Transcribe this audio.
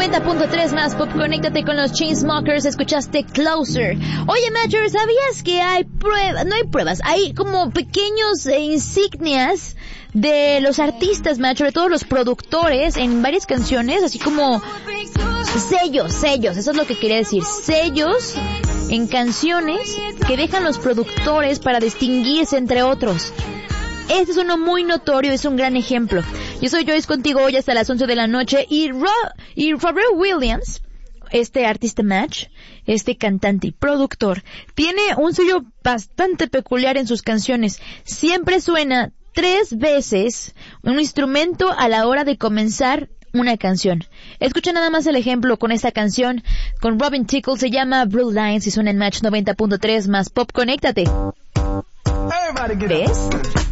90.3 más pop, conéctate con los Chainsmokers, escuchaste Closer. Oye, Matcher, ¿sabías que hay pruebas? No hay pruebas, hay como pequeños insignias de los artistas, Matcher, de todos los productores en varias canciones, así como sellos, eso es lo que quería decir, sellos en canciones que dejan los productores para distinguirse entre otros. Este es uno muy notorio, es un gran ejemplo. Yo soy Joyce contigo hoy hasta las 11 de la noche y Pharrell Williams, este artista Match, este cantante y productor, tiene un sello bastante peculiar en sus canciones. Siempre suena 3 veces un instrumento a la hora de comenzar una canción. Escucha nada más el ejemplo con esta canción, con Robin Tickle, se llama Blue Lines y suena en Match 90.3 más pop, conéctate. ¿Ves?